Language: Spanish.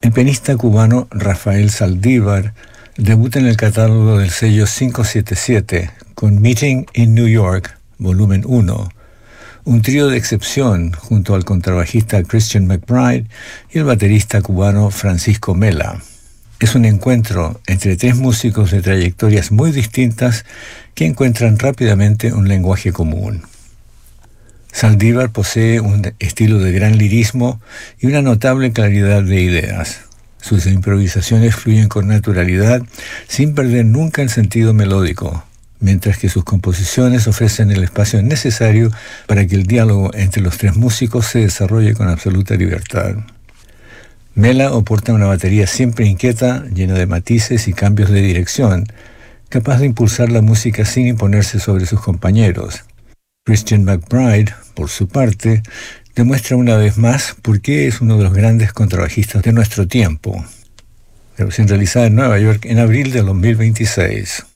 El pianista cubano Rafael Saldívar debuta en el catálogo del sello 577 con Meeting in New York, volumen 1, un trío de excepción junto al contrabajista Christian McBride y el baterista cubano Francisco Mela. Es un encuentro entre tres músicos de trayectorias muy distintas que encuentran rápidamente un lenguaje común. Saldívar posee un estilo de gran lirismo y una notable claridad de ideas. Sus improvisaciones fluyen con naturalidad, sin perder nunca el sentido melódico, mientras que sus composiciones ofrecen el espacio necesario para que el diálogo entre los tres músicos se desarrolle con absoluta libertad. Mela aporta una batería siempre inquieta, llena de matices y cambios de dirección, capaz de impulsar la música sin imponerse sobre sus compañeros. Christian McBride, por su parte, demuestra una vez más por qué es uno de los grandes contrabajistas de nuestro tiempo. Grabación realizada en Nueva York en abril de 2026.